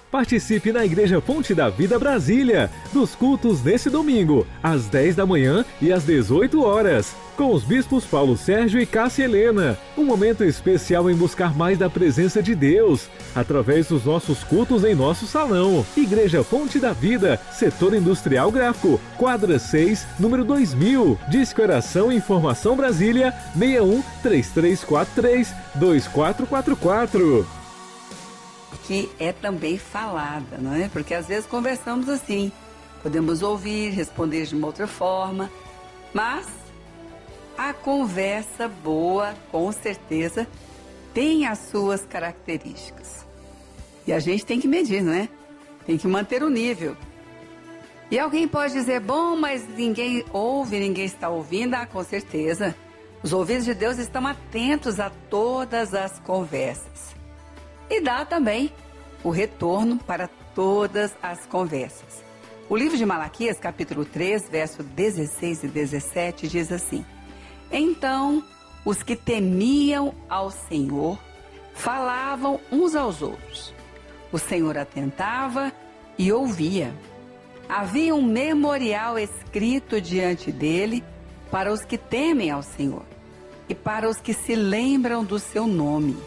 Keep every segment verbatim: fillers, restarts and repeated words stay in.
Participe na Igreja Fonte da Vida Brasília, dos cultos nesse domingo, às dez da manhã e às dezoito horas, com os bispos Paulo Sérgio e Cássia Helena. Um momento especial em buscar mais da presença de Deus, através dos nossos cultos em nosso salão. Igreja Fonte da Vida, Setor Industrial Gráfico, quadra seis, número dois mil. Disque Oração e Informação Brasília, seis um três três quatro três dois quatro quatro quatro. Que é também falada, não é? Porque às vezes conversamos assim, podemos ouvir, responder de uma outra forma, mas a conversa boa, com certeza, tem as suas características. E a gente tem que medir, não é? Tem que manter o nível. E alguém pode dizer, bom, mas ninguém ouve, ninguém está ouvindo. Ah, com certeza. Os ouvidos de Deus estão atentos a todas as conversas. E dá também o retorno para todas as conversas. O livro de Malaquias, capítulo três, verso dezesseis e dezessete, diz assim: Então os que temiam ao Senhor falavam uns aos outros. O Senhor atentava e ouvia. Havia um memorial escrito diante dele para os que temem ao Senhor e para os que se lembram do seu nome.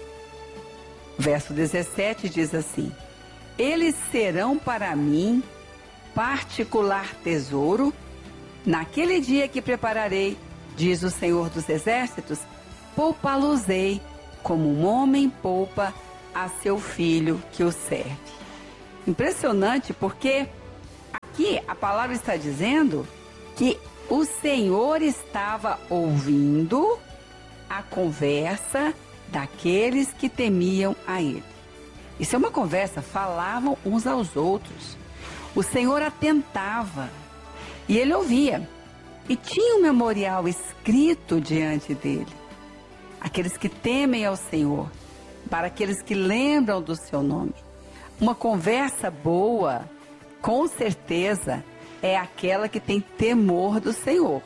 Verso dezessete diz assim: Eles serão para mim particular tesouro, naquele dia que prepararei, diz o Senhor dos Exércitos, poupá-los-ei, como um homem poupa a seu filho que o serve. Impressionante, porque aqui a palavra está dizendo que o Senhor estava ouvindo a conversa daqueles que temiam a ele. Isso é uma conversa, falavam uns aos outros. O Senhor atentava e ele ouvia. E tinha um memorial escrito diante dele. Aqueles que temem ao Senhor, para aqueles que lembram do seu nome. Uma conversa boa, com certeza, é aquela que tem temor do Senhor.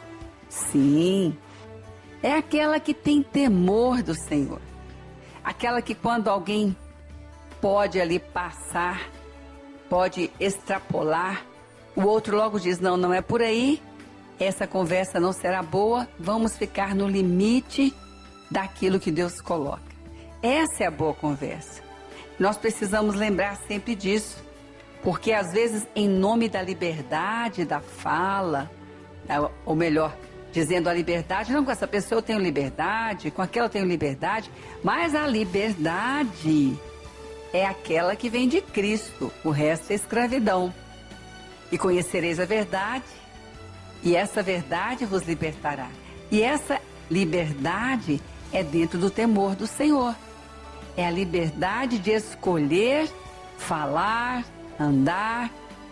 Sim, é aquela que tem temor do Senhor. Aquela que quando alguém pode ali passar, pode extrapolar, o outro logo diz, não, não é por aí, essa conversa não será boa, vamos ficar no limite daquilo que Deus coloca. Essa é a boa conversa. Nós precisamos lembrar sempre disso, porque às vezes em nome da liberdade da fala, ou melhor, dizendo a liberdade, não, com essa pessoa eu tenho liberdade, com aquela eu tenho liberdade, mas a liberdade é aquela que vem de Cristo, o resto é escravidão. E conhecereis a verdade, e essa verdade vos libertará. E essa liberdade é dentro do temor do Senhor. É a liberdade de escolher, falar, andar,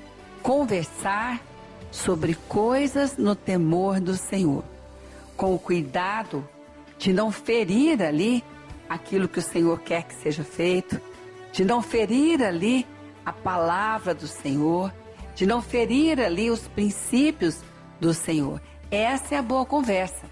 conversar sobre coisas no temor do Senhor, com o cuidado de não ferir ali aquilo que o Senhor quer que seja feito, de não ferir ali a palavra do Senhor, de não ferir ali os princípios do Senhor. Essa é a boa conversa.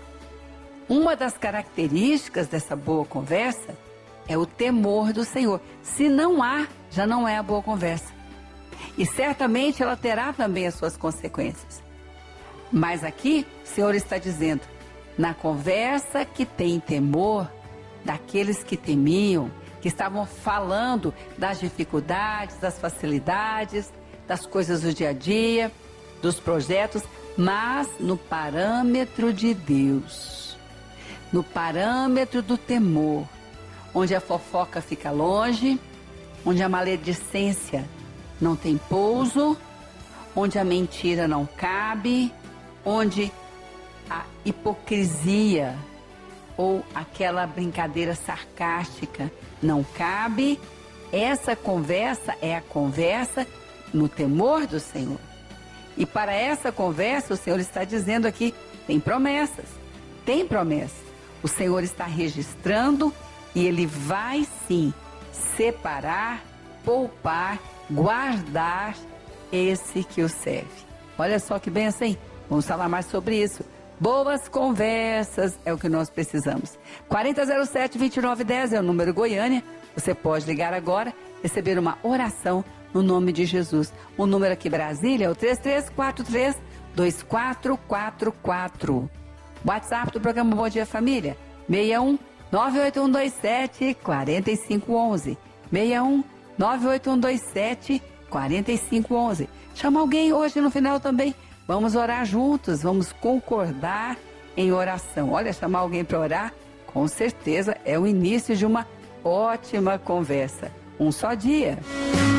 Uma das características dessa boa conversa é o temor do Senhor. Se não há, já não é a boa conversa. E certamente ela terá também as suas consequências. Mas aqui o Senhor está dizendo, na conversa que tem temor, daqueles que temiam, que estavam falando das dificuldades, das facilidades, das coisas do dia a dia, dos projetos, mas no parâmetro de Deus, no parâmetro do temor, onde a fofoca fica longe, onde a maledicência não tem pouso, onde a mentira não cabe, onde a hipocrisia ou aquela brincadeira sarcástica não cabe. Essa conversa é a conversa no temor do Senhor. E para essa conversa o Senhor está dizendo aqui, tem promessas, tem promessas. O Senhor está registrando e Ele vai sim separar, poupar, guardar esse que o serve. Olha só que bem assim. Vamos falar mais sobre isso. Boas conversas é o que nós precisamos. quarenta zero sete, vinte e nove dez é o número Goiânia. Você pode ligar agora. receber uma oração no nome de Jesus. O número aqui Brasília é o três três quatro três, dois quatro quatro quatro. WhatsApp do programa Bom Dia Família, seis um nove oito um dois sete quatro cinco um um. seis um nove oito um dois sete quatro cinco um um. Chama alguém hoje no final também. Vamos orar juntos, vamos concordar em oração. Olha, chamar alguém para orar, com certeza é o início de uma ótima conversa. Um só dia.